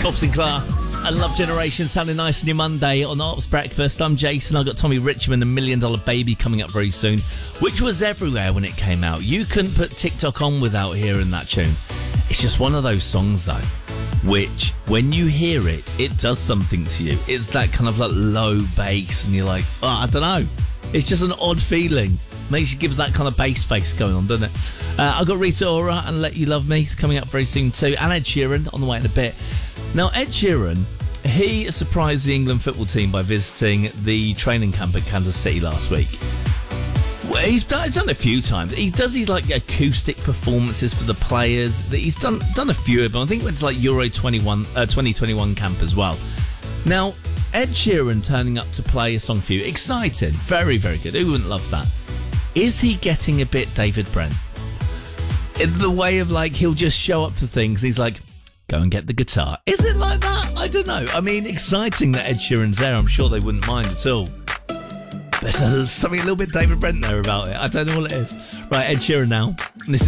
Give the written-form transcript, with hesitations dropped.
Bob Sinclair and Love Generation sounding nice on your Monday on Arts Breakfast. I'm Jason. I've got Tommy Richmond and $1 Million Baby coming up very soon, which was everywhere when it came out. You couldn't put TikTok on without hearing that tune. It's just one of those songs, though, which, when you hear it, it does something to you. It's that kind of like low bass, and you're like, oh, I don't know. It's just an odd feeling. Gives that kind of bass face going on, doesn't it? I've got Rita Ora and Let You Love Me. It's coming up very soon too. And Ed Sheeran on the way in a bit. Now, Ed Sheeran, he surprised the England football team by visiting the training camp at Kansas City last week. Well, he's done a few times. He does these like acoustic performances for the players. He's done a few of them. I think it went to like Euro 2021 camp as well. Now, Ed Sheeran turning up to play a song for you. Exciting. Very, very good. Who wouldn't love that? Is he getting a bit David Brent? In the way of like, he'll just show up to things. He's like, go and get the guitar. Is it like that? I don't know. I mean, exciting that Ed Sheeran's there. I'm sure they wouldn't mind at all. There's something a little bit David Brent there about it. I don't know what it is. Right, Ed Sheeran now. This is